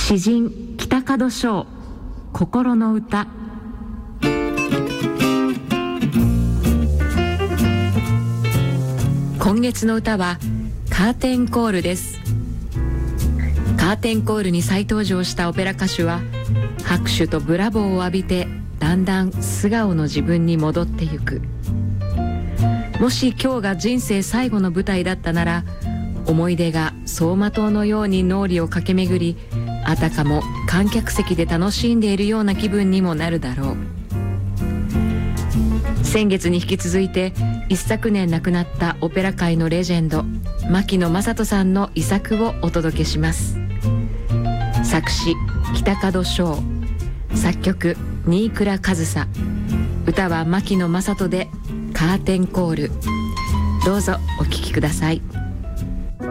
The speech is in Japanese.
詩人北門章、心の歌。今月の歌はカーテンコールです。カーテンコールに再登場したオペラ歌手は拍手とブラボーを浴びてだんだん素顔の自分に戻ってゆく。もし今日が人生最後の舞台だったなら、思い出が走馬灯のように脳裏を駆け巡り、あたかも観客席で楽しんでいるような気分にもなるだろう。先月に引き続いて一昨年亡くなったオペラ界のレジェンド牧野正人さんの遺作をお届けします。作詞北門章、作曲新倉和沙、歌は牧野正人でカーテンコール。どうぞお聴きください。